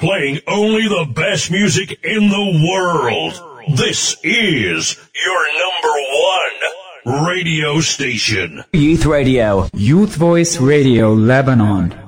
playing only the best music in the world. This is your number one radio station. Youth Radio. Youth Voice Radio Lebanon.